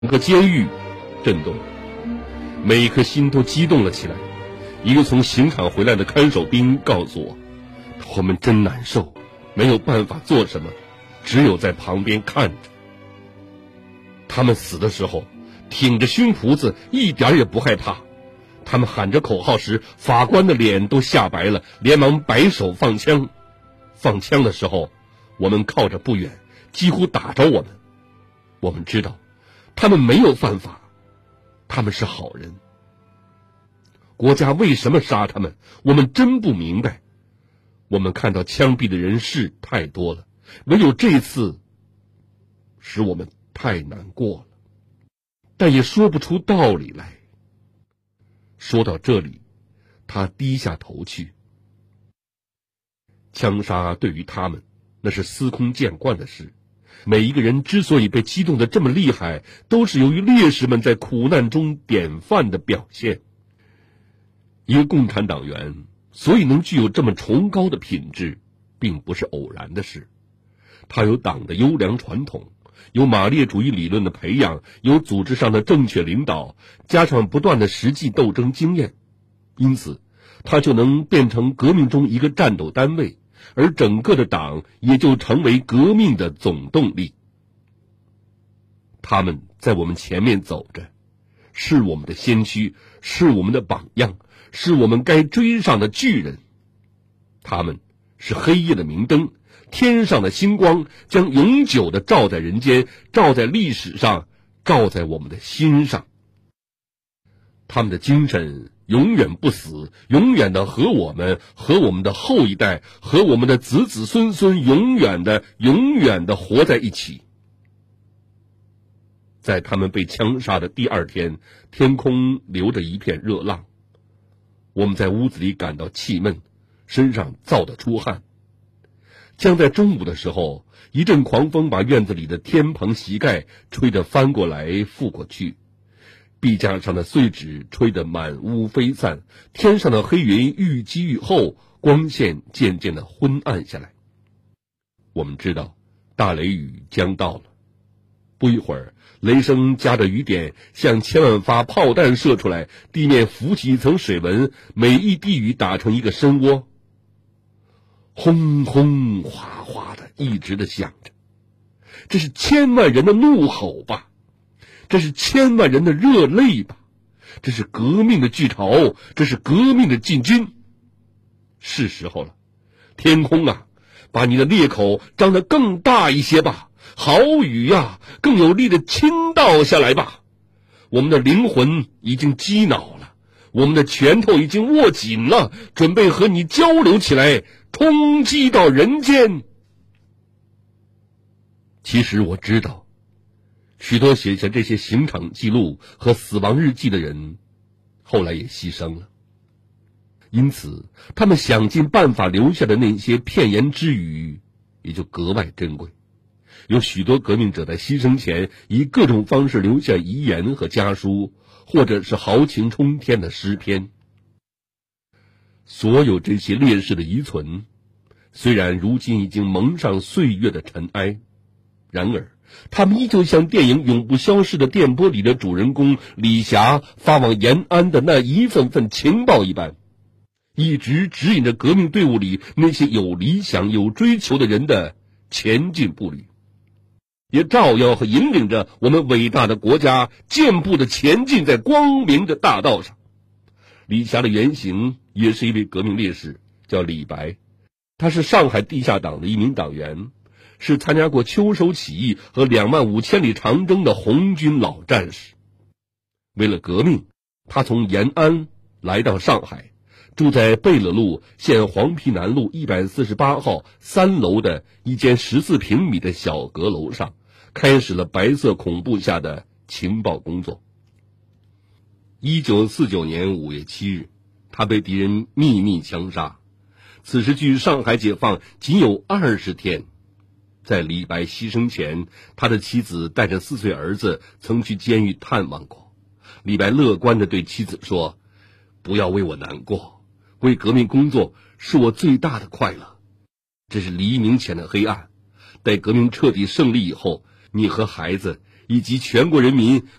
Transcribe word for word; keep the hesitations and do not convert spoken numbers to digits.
整个监狱震动，每一颗心都激动了起来。一个从刑场回来的看守兵告诉我，我们真难受，没有办法做什么，只有在旁边看着。他们死的时候挺着胸脯子，一点也不害怕。他们喊着口号时，法官的脸都吓白了，连忙摆手放枪。放枪的时候，我们靠着不远，几乎打着我们。我们知道他们没有犯法，他们是好人。国家为什么杀他们，我们真不明白。我们看到枪毙的人是太多了，唯有这次使我们太难过了，但也说不出道理来。说到这里，他低下头去。枪杀对于他们那是司空见惯的事，每一个人之所以被激动得这么厉害，都是由于烈士们在苦难中典范的表现。一个共产党员所以能具有这么崇高的品质，并不是偶然的事。他有党的优良传统，有马列主义理论的培养，有组织上的正确领导，加上不断的实际斗争经验，因此他就能变成革命中一个战斗单位，而整个的党也就成为革命的总动力。他们在我们前面走着，是我们的先驱，是我们的榜样，是我们该追上的巨人。他们是黑夜的明灯，天上的星光，将永久的照在人间，照在历史上，照在我们的心上。他们的精神永远不死，永远的和我们，和我们的后一代，和我们的子子孙孙永远的永远的活在一起。在他们被枪杀的第二天，天空流着一片热浪，我们在屋子里感到气闷，身上燥得出汗。将在中午的时候，一阵狂风把院子里的天棚席盖吹得翻过来覆过去，壁架上的碎纸吹得满屋飞散，天上的黑云愈积愈厚，光线渐渐地昏暗下来。我们知道大雷雨将到了。不一会儿，雷声夹着雨点像千万发炮弹射出来，地面浮起一层水纹，每一滴雨打成一个深窝，轰轰哗哗的一直的响着。这是千万人的怒吼吧，这是千万人的热泪吧，这是革命的巨潮，这是革命的进军。是时候了，天空啊，把你的裂口张得更大一些吧，好雨呀，更有力的倾倒下来吧。我们的灵魂已经激恼了，我们的拳头已经握紧了，准备和你交流起来，冲击到人间。其实我知道，许多写下这些刑场记录和死亡日记的人，后来也牺牲了。因此，他们想尽办法留下的那些片言之语，也就格外珍贵。有许多革命者在牺牲前，以各种方式留下遗言和家书，或者是豪情冲天的诗篇。所有这些烈士的遗存，虽然如今已经蒙上岁月的尘埃，然而他们依旧像电影《永不消逝的电波》里的主人公李霞发往延安的那一份份情报一般，一直指引着革命队伍里那些有理想有追求的人的前进步履，也照耀和引领着我们伟大的国家健步的前进在光明的大道上。李霞的原型也是一位革命烈士，叫李白，他是上海地下党的一名党员，是参加过秋收起义和两万五千里长征的红军老战士。为了革命，他从延安来到上海，住在贝勒路县黄陂南路一百四十八号三楼的一间十四平米的小阁楼上，开始了白色恐怖下的情报工作。一九四九年五月七日，他被敌人秘密枪杀。此时距上海解放仅有二十天。在李白牺牲前，他的妻子带着四岁儿子曾去监狱探望过。李白乐观地对妻子说：“不要为我难过，为革命工作是我最大的快乐。这是黎明前的黑暗，待革命彻底胜利以后，你和孩子以及全国人民